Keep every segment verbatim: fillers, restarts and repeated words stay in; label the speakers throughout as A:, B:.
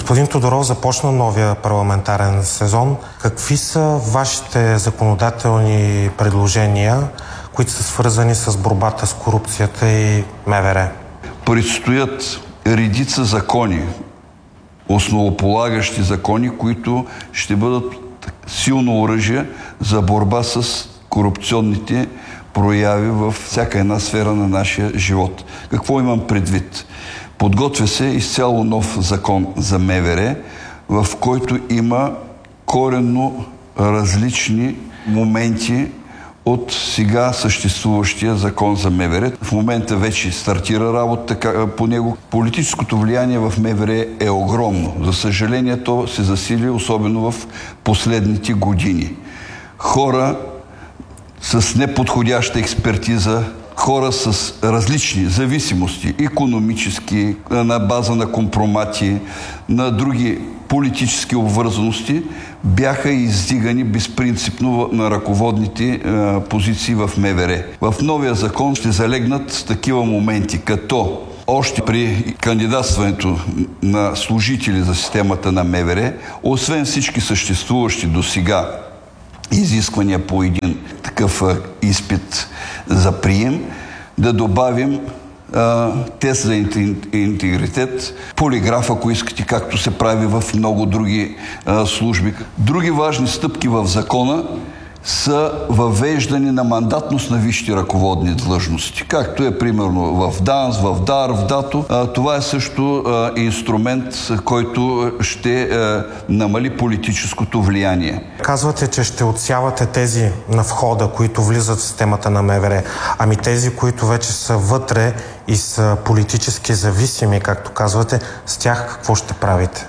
A: Господин Тодоров, започна новия парламентарен сезон. Какви са вашите законодателни предложения, които са свързани с борбата с корупцията и МВР?
B: Предстоят редица закони, основополагащи закони, които ще бъдат силно оръжие за борба с корупционните прояви във всяка една сфера на нашия живот. Какво имам предвид? Подготвя се изцяло нов закон за МВР, в който има коренно различни моменти от сега съществуващия закон за МВР. В момента вече стартира работа по него. Политическото влияние в МВР е огромно. За съжаление, то се засили, особено в последните години. Хора с неподходяща експертиза, хора с различни зависимости, икономически, на база на компромати, на други политически обвързаности, бяха издигани безпринципно на ръководните е, позиции в МВР. В новия закон ще залегнат такива моменти, като още при кандидатстването на служители за системата на МВР, освен всички съществуващи до сега изисквания по един такъв изпит за прием, да добавим а, тест за интегритет, полиграф, ако искате, както се прави в много други а, служби. Други важни стъпки в закона са въвеждане на мандатност на висши ръководни длъжности, както е примерно в ДАНС, в ДАР, в ДАТО. А, това е също а, инструмент, който ще а, намали политическото влияние.
A: Казвате, че ще отсявате тези на входа, които влизат в системата на МВР. Ами тези, които вече са вътре и са политически зависими, както казвате, с тях какво ще правите?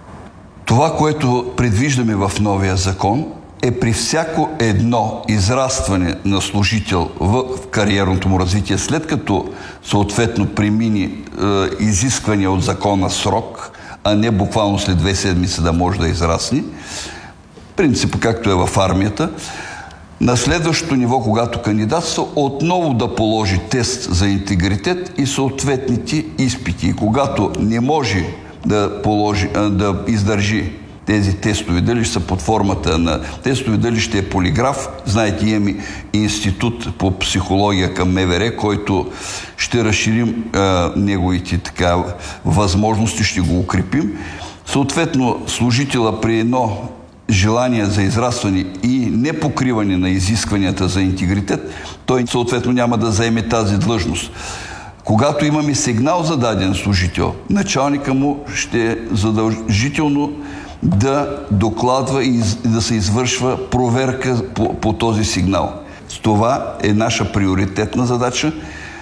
B: Това, което предвиждаме в новия закон, е при всяко едно израстване на служител в кариерното му развитие, след като съответно премини е, изисквания от закона срок, а не буквално след две седмици да може да израсне, принципа както е в армията, на следващото ниво, когато кандидатства, отново да положи тест за интегритет и съответните изпити. И когато не може да, положи, да издържи тези тестове, дали ще са под формата на тестове, дали ще е полиграф. Знаете, имаме институт по психология към МВР, който ще разширим а, неговите така възможности, ще го укрепим. Съответно, служителя при едно желание за израстване и непокриване на изискванията за интегритет, той съответно няма да заеме тази длъжност. Когато имаме сигнал за даден служител, началника му ще задължително да докладва и да се извършва проверка по, по този сигнал. Това е наша приоритетна задача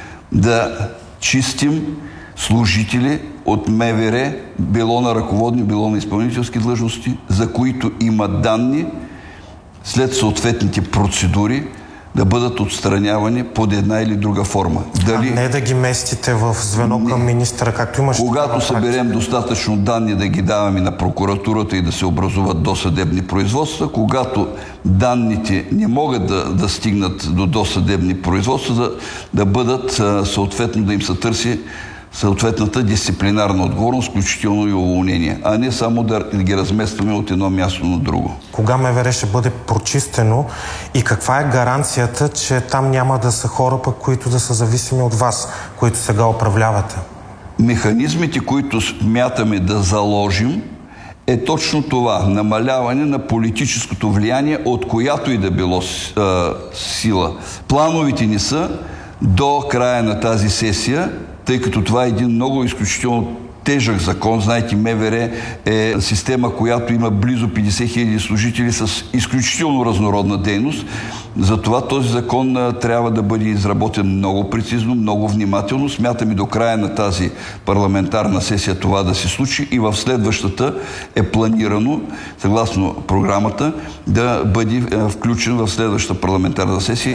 B: да чистим служители от МВР, било на ръководни, било на изпълнителски длъжности, за които има данни след съответните процедури да бъдат отстранявани под една или друга форма.
A: Дали... А не да ги местите в звено към министъра, както имаш...
B: Когато съберем достатъчно данни, да ги даваме на прокуратурата и да се образуват досъдебни производства, когато данните не могат да, да стигнат до досъдебни производства, да, да бъдат съответно да им се търси съответната дисциплинарна отговорност, включително и уволнение, а не само да ги разместваме от едно място на друго.
A: Кога МВР ще бъде прочистено и каква е гаранцията, че там няма да са хора, пък, които да са зависими от вас, които сега управлявате?
B: Механизмите, които смятаме да заложим, е точно това – намаляване на политическото влияние, от която и да било а, сила. Плановите ни са до края на тази сесия, тъй като това е един много изключително тежък закон. Знаете, МВР е система, която има близо петдесет хиляди служители с изключително разнородна дейност. Затова този закон трябва да бъде изработен много прецизно, много внимателно. Смятаме до края на тази парламентарна сесия това да се случи и в следващата е планирано, съгласно програмата, да бъде включен в следващата парламентарна сесия.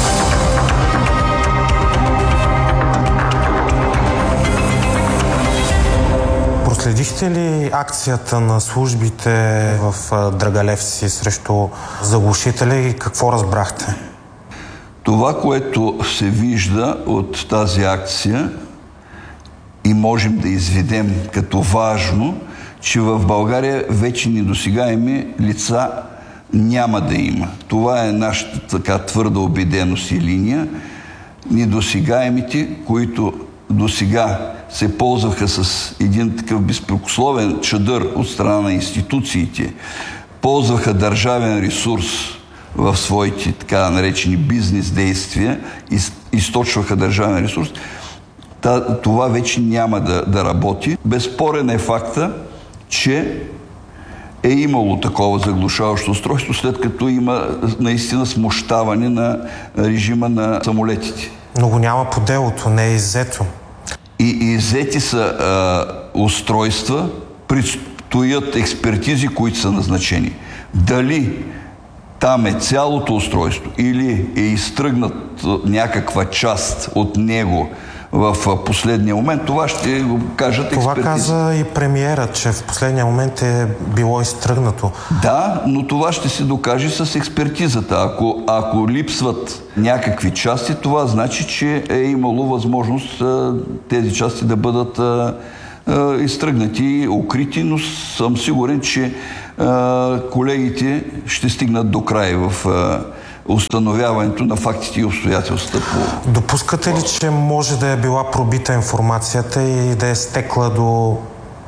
A: Следихте ли акцията на службите в Драгалевци срещу заглушителя и какво разбрахте?
B: Това, което се вижда от тази акция и можем да изведем като важно, че в България вече недосегаеми лица няма да има. Това е нашата така твърда убеденост и линия. Недосегаемите, които досега се ползваха с един такъв безпрекословен чадър от страна на институциите, ползваха държавен ресурс в своите така наречени бизнес действия, източваха държавен ресурс, това вече няма да, да работи. Безспорен е факта, че е имало такова заглушаващо устройство, след като има наистина смущаване на режима на самолетите.
A: Но го няма по делото, не е иззето.
B: И иззети са а, устройства, предстоят експертизи, които са назначени. Дали там е цялото устройство или е изтръгнат някаква част от него в последния момент, това ще го кажат експертизи.
A: Това каза и премиерът, че в последния момент е било изтръгнато.
B: Да, но това ще се докаже с експертизата. Ако, ако липсват някакви части, това значи, че е имало възможност а, тези части да бъдат а, а, изтръгнати, укрити, но съм сигурен, че а, колегите ще стигнат до край в а, установяването на фактите и обстоятелствата. По...
A: Допускате ли, че може да е била пробита информацията и да е стекла до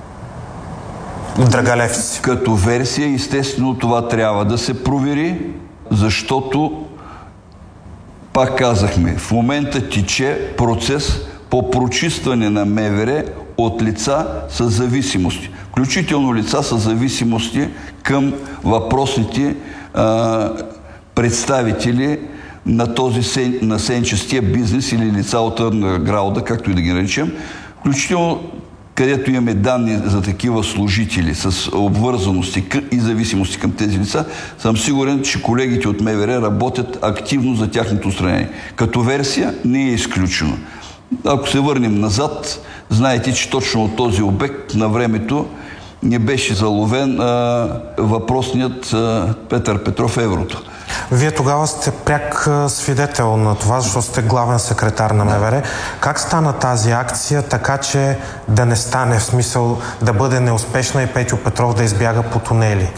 A: Драгалевци?
B: Като версия, естествено, това трябва да се провери, защото, пак казахме, в момента тече процес по прочистване на МВР от лица с зависимости. Включително лица с зависимости към въпросните а, представители на този сен, на сенчестия бизнес или лица от underground, както и да ги наречем, включително където имаме данни за такива служители с обвързаности и зависимости към тези лица, съм сигурен, че колегите от МВР работят активно за тяхното устранение. Като версия не е изключено. Ако се върнем назад, знаете, че точно от този обект на времето не беше заловен а, въпросният а, Петър Петров Еврото.
A: Вие тогава сте пряк свидетел на това, защото сте главен секретар на МВР. Как стана тази акция, така че да не стане, в смисъл да бъде неуспешна и Петьо Петров да избяга по тунели?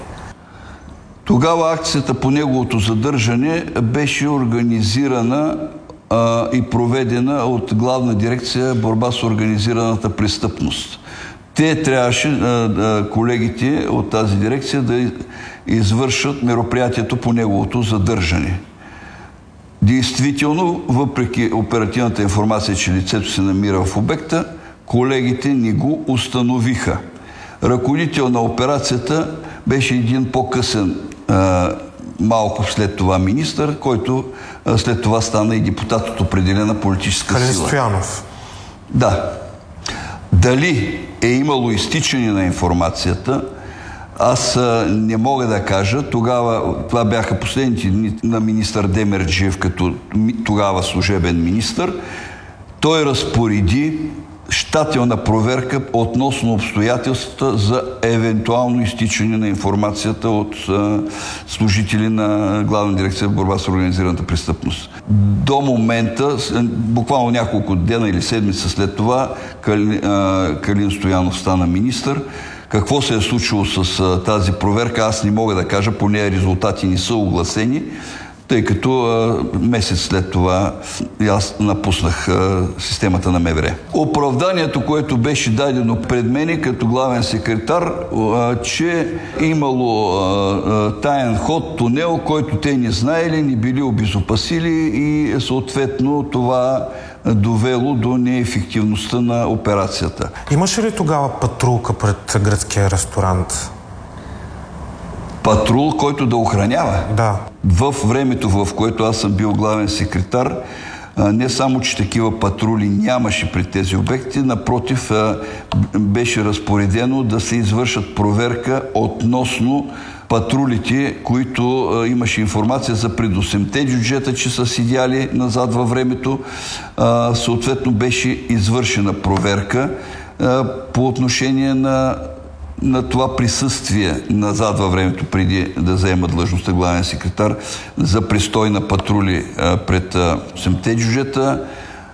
B: Тогава акцията по неговото задържане беше организирана а, и проведена от Главна дирекция борба с организираната престъпност. Те трябваше, колегите от тази дирекция, да извършат мероприятието по неговото задържане. Действително, въпреки оперативната информация, че лицето се намира в обекта, колегите не го установиха. Ръководител на операцията беше един по-късен, малко след това министър, който след това стана и депутат от определена политическа сила.
A: Калин Стоянов.
B: Да. Дали е имало изтичане на информацията, аз не мога да кажа. Тогава, това бяха последните дни на министър Демерджиев, като тогава служебен министър. Той разпореди щателна проверка относно обстоятелствата за евентуално изтичане на информацията от а, служители на Главна дирекция борба с организираната престъпност. До момента, буквално няколко дена или седмица след това, Кали, а, Калин Стоянов стана министър. Какво се е случило с а, тази проверка, аз не мога да кажа, по нея резултати не са огласени, тъй като а, месец след това аз напуснах а, системата на МВР. Оправданието, което беше дадено пред мене като главен секретар, а, че имало а, а, таен ход, тунел, който те не знаели, не били обезопасили и съответно това довело до неефективността на операцията.
A: Имаше ли тогава патрулка пред гръцкия ресторант?
B: Патрул, който да охранява?
A: Да.
B: В времето, в което аз съм бил главен секретар, не само, че такива патрули нямаше при тези обекти, напротив, беше разпоредено да се извършат проверка относно патрулите, които имаше информация за пред осемте джуджета, че са седяли назад във времето. Съответно беше извършена проверка по отношение на на това присъствие назад във времето, преди да заема длъжността главен секретар, за престой на патрули а, пред осемте джуджета.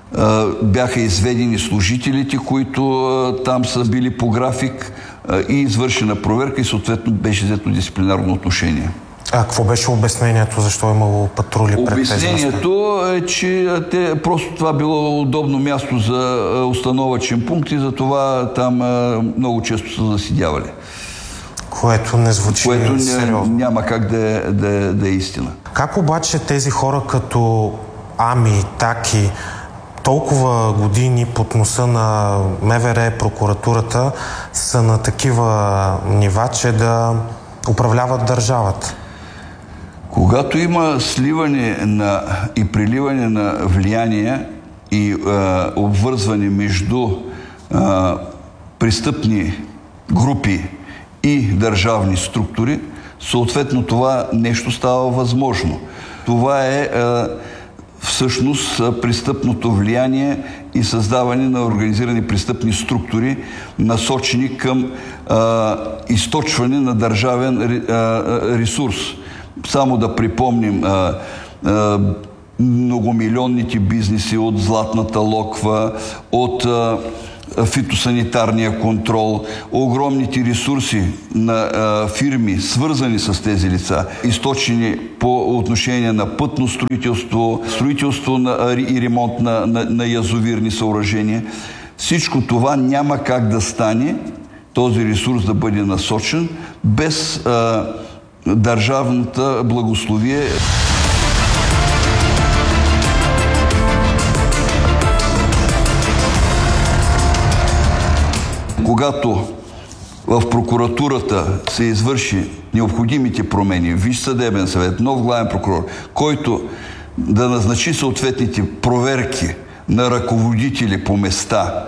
B: бяха изведени служителите, които там са били по график и извършена проверка и съответно беше взето дисциплинарно отношение.
A: А какво беше обяснението? Защо е имало патрули пред тези места?
B: Обяснението е, че те, просто това било удобно място за установъчен пункт и затова там много често са заседявали.
A: Което не звучи
B: Което
A: сериозно.
B: Няма как да е, да, е, да е истина.
A: Как обаче тези хора като Ами, Таки, толкова години под носа на МВР, прокуратурата, са на такива нива, че да управляват държавата?
B: Когато има сливане на, и приливане на влияние и е, обвързване между е, престъпни групи и държавни структури, съответно това нещо става възможно. Това е, е всъщност престъпното влияние и създаване на организирани престъпни структури, насочени към а, източване на държавен а, ресурс. Само да припомним а, а, многомилионните бизнеси от Златната локва, от а, фитосанитарния контрол, огромните ресурси на а, фирми, свързани с тези лица, източени по отношение на пътно строителство, строителство на, и ремонт на, на, на язовирни съоръжения. Всичко това няма как да стане, този ресурс да бъде насочен, без а, държавната благословие. Когато в прокуратурата се извърши необходимите промени, Висш съдебен съвет, нов главен прокурор, който да назначи съответните проверки на ръководители по места,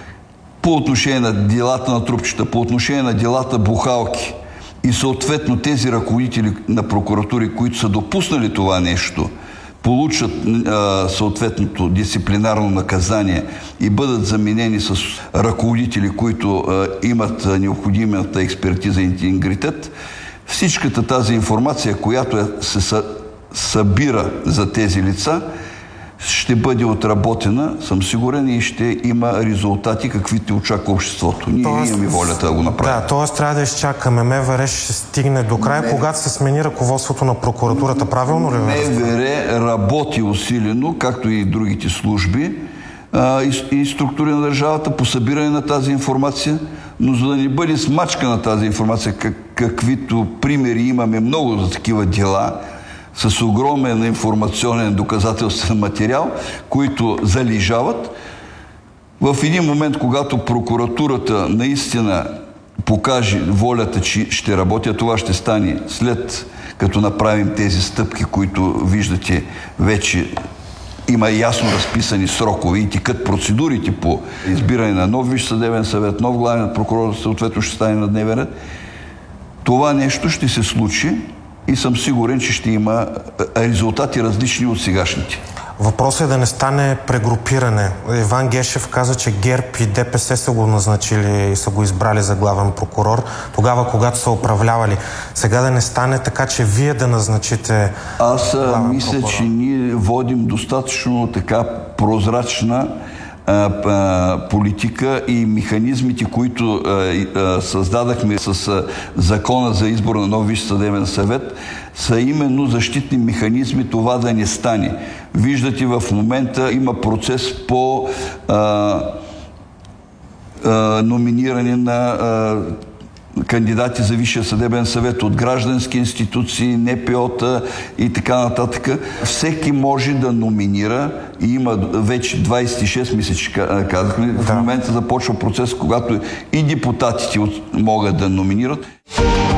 B: по отношение на делата на трупчета, по отношение на делата бухалки и съответно тези ръководители на прокуратури, които са допуснали това нещо, получат а, съответното дисциплинарно наказание и бъдат заменени с ръководители, които а, имат а, необходимата експертиза и интегритет, всичката тази информация, която е, се са, събира за тези лица, ще бъде отработена, съм сигурен, и ще има резултати, каквито очаква обществото. Ние тоест, имаме волята да го направим.
A: Да, т.е. трябва да изчакаме. МВР ще стигне до края, не... когато се смени ръководството на прокуратурата. Правилно ли?
B: МВР работи усилено, както и другите служби а, и, и структури на държавата по събиране на тази информация, но за да не бъде смачка на тази информация, как, каквито примери имаме много за такива дела, с огромен информационен доказателствен материал, които залежават. В един момент, когато прокуратурата наистина покаже волята, че ще работи, а това ще стане след като направим тези стъпки, които виждате вече има ясно разписани срокове и текат процедурите по избиране на нов Висш съдебен съвет, нов главен прокурор, съответно ще стане на дневен ред. Това нещо ще се случи и съм сигурен, че ще има резултати различни от сегашните.
A: Въпросът е да не стане прегрупиране. Иван Гешев каза, че ГЕРБ и ДПС са го назначили и са го избрали за главен прокурор тогава, когато са управлявали. Сега да не стане така, че вие да назначите
B: Аз
A: главен
B: мисля,
A: прокурор.
B: че ние водим достатъчно така прозрачна а, а, политика и механизмите, които а, а, създадахме с а, закона за избор на нов Висш съдебен съвет, са именно защитни механизми това да не стане. Виждате, в момента има процес по а, а, номиниране на а, кандидати за Висшия съдебен съвет от граждански институции, Н П О-та и така нататък. Всеки може да номинира и има вече двайсет и шест месеца, казахме. Да. В момента започва процес, когато и депутатите могат да номинират.